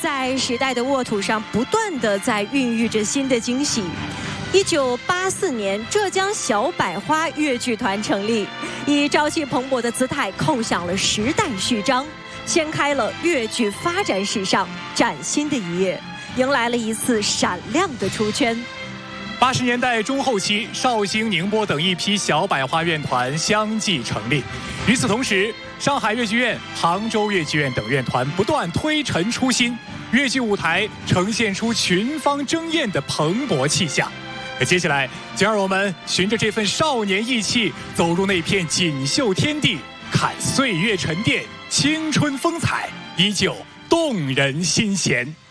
在时代的沃土上不断地在孕育着新的惊喜。1984年，浙江小百花越剧团成立，以朝气蓬勃的姿态叩响了时代序章，掀开了越剧发展史上崭新的一页，迎来了一次闪亮的出圈。 80年代中后期，绍兴、宁波等一批小百花院团相继成立。与此同时，上海越剧院、杭州越剧院等院团不断推陈出新，越剧舞台呈现出群芳争艳的蓬勃气象。接下来，就让我们循着这份少年意气，走入那片锦绣天地，看岁月沉淀，青春风采依旧动人心弦。